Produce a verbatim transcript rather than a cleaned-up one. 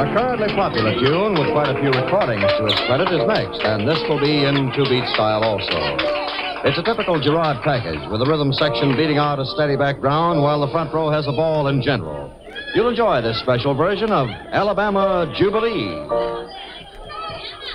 A currently popular tune with quite a few recordings to its credit is next, and this will be in two-beat style also. It's a typical Gerard package with a rhythm section beating out a steady background while the front row has a ball in general. You'll enjoy this special version of Alabama Jubilee.